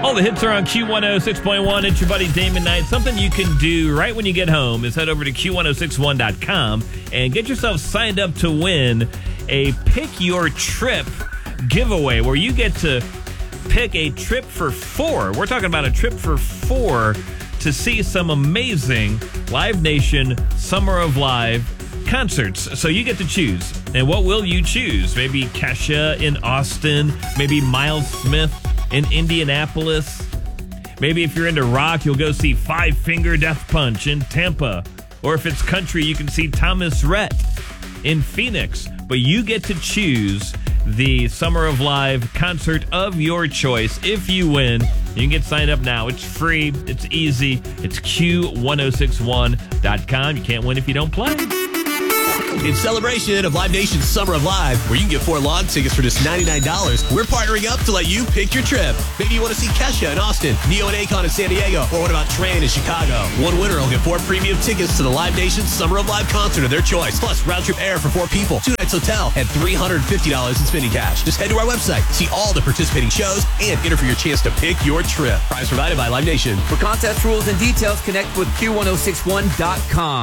All the hits are on Q106.1. It's your buddy Damon Knight. Something you can do right when you get home is head over to Q1061.com and get yourself signed up to win a Pick Your Trip giveaway where you get to pick a trip for four. We're talking about a trip for four to see some amazing Live Nation Summer of Live concerts. So you get to choose. And what will you choose? Maybe Kesha in Austin, maybe Miles Smith in Indianapolis. Maybe if you're into rock, you'll go see Five Finger Death Punch in Tampa. Or if it's country, you can see Thomas Rhett in Phoenix. But you get to choose the Summer of Live concert of your choice. If you win, you can get signed up now. It's free. It's easy. It's Q1061.com. You can't win if you don't play. In celebration of Live Nation's Summer of Live, where you can get 4 lawn tickets for just $99, we're partnering up to let you pick your trip. Maybe you want to see Kesha in Austin, Neo and Akon in San Diego, or what about Tran in Chicago? One winner will get 4 premium tickets to the Live Nation's Summer of Live concert of their choice, plus round-trip air for 4 people, 2 nights hotel, and $350 in spending cash. Just head to our website, see all the participating shows, and enter for your chance to pick your trip. Prize provided by Live Nation. For contest rules and details, connect with Q1061.com.